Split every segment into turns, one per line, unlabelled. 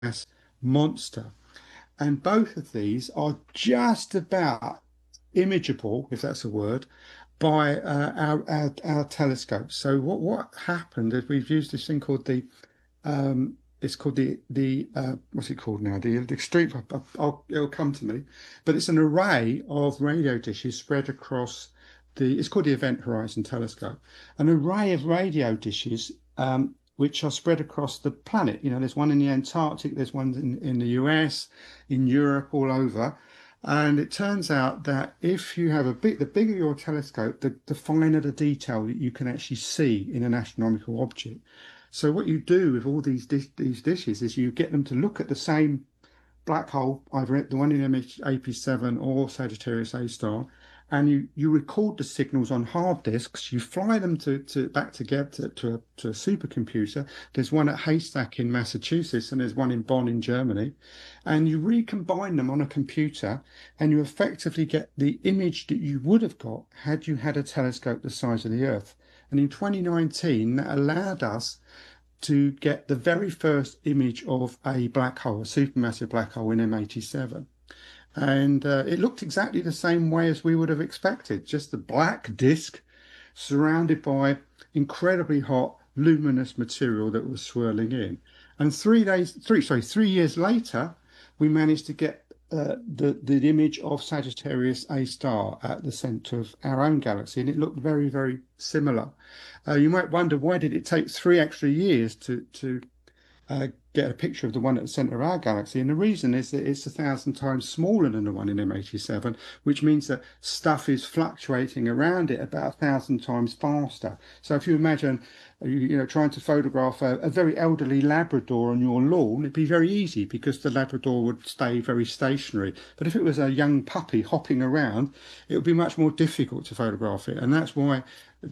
gas monster. And both of these are just about imageable, if that's a word, by our telescopes. So what happened is we've used this thing called the it's called the what's it called now? The extreme. It'll come to me, but it's an array of radio dishes spread across the. It's called the Event Horizon Telescope. An array of radio dishes. Which are spread across the planet. You know, there's one in the Antarctic, there's one in the US, in Europe, all over. And it turns out that if you have the bigger your telescope, the finer the detail that you can actually see in an astronomical object. So what you do with all these dishes is you get them to look at the same black hole, either the one in MHAP7 or Sagittarius A star, and you record the signals on hard disks. You fly them back together to a supercomputer. There's one at Haystack in Massachusetts, and there's one in Bonn in Germany, and you recombine them on a computer, and you effectively get the image that you would have got had you had a telescope the size of the Earth. And in 2019, that allowed us to get the very first image of a black hole, a supermassive black hole in M87. And it looked exactly the same way as we would have expected, just a black disk surrounded by incredibly hot, luminous material that was swirling in. And 3 years later, we managed to get the image of Sagittarius A star at the center of our own galaxy, and it looked very, very similar. You might wonder, why did it take 3 extra years to get a picture of the one at the center of our galaxy? And the reason is that it's 1,000 times smaller than the one in M87, which means that stuff is fluctuating around it about 1,000 times faster. So if you imagine, trying to photograph a very elderly Labrador on your lawn, it'd be very easy because the Labrador would stay very stationary. But if it was a young puppy hopping around, it would be much more difficult to photograph it. And that's why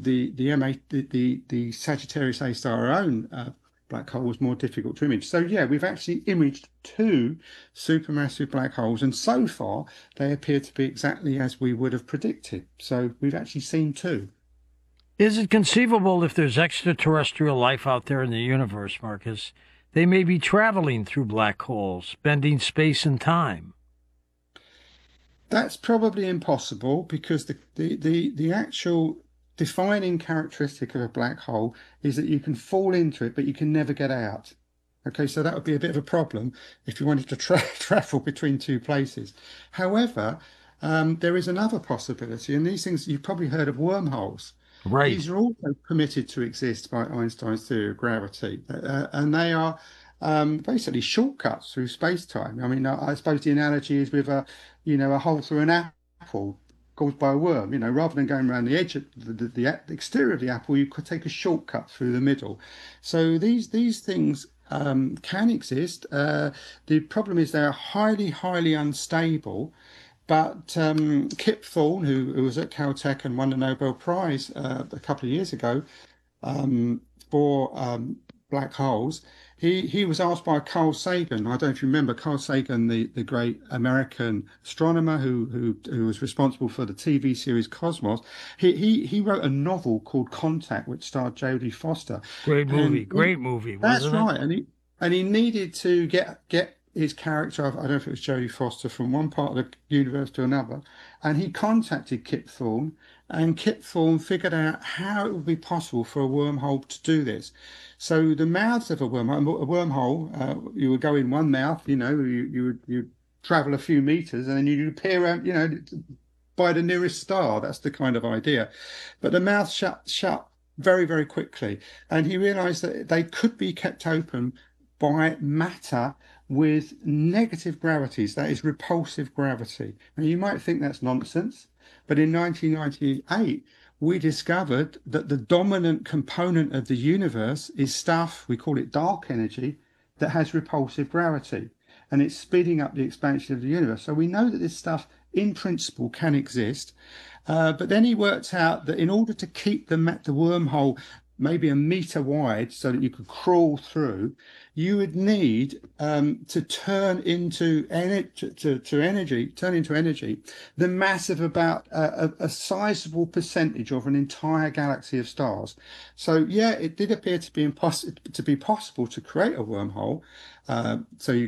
the Sagittarius A star, our own black hole, was more difficult to image. So yeah, we've actually imaged two supermassive black holes, and so far they appear to be exactly as we would have predicted. So we've actually seen two.
Is it conceivable, if there's extraterrestrial life out there in the universe, Marcus, they may be traveling through black holes, bending space and time?
That's probably impossible because the actual defining characteristic of a black hole is that you can fall into it, but you can never get out. Okay, so that would be a bit of a problem if you wanted to travel between two places. However, there is another possibility, and these things, you've probably heard of wormholes.
Right.
These are also permitted to exist by Einstein's theory of gravity, and they are basically shortcuts through space-time. I mean, I suppose the analogy is with a hole through an apple caused by a worm. Rather than going around the edge of the exterior of the apple, you could take a shortcut through the middle. So these things can exist. The problem is they're highly, highly unstable. But Kip Thorne, who was at Caltech and won the Nobel Prize a couple of years ago for black holes, he was asked by Carl Sagan. I don't know if you remember Carl Sagan, the great American astronomer who was responsible for the TV series Cosmos. He wrote a novel called Contact, which starred Jodie Foster.
Great movie,
That's
wasn't it?
right, and he needed to get his character, I don't know if it was Jodie Foster, from one part of the universe to another, and he contacted Kip Thorne, and Kip Thorne figured out how it would be possible for a wormhole to do this. So the mouths of a wormhole, you would go in one mouth, you travel a few meters, and then you'd appear around, by the nearest star. That's the kind of idea. But the mouth shut very, very quickly, and he realized that they could be kept open by matter with negative gravities, that is repulsive gravity. Now, you might think that's nonsense, but in 1998, we discovered that the dominant component of the universe is stuff, we call it dark energy, that has repulsive gravity, and it's speeding up the expansion of the universe. So we know that this stuff, in principle, can exist. But then he worked out that in order to keep the wormhole maybe a meter wide so that you could crawl through, you would need to turn into energy the mass of about a sizable percentage of an entire galaxy of stars. So yeah, it did appear to be possible to create a wormhole. So you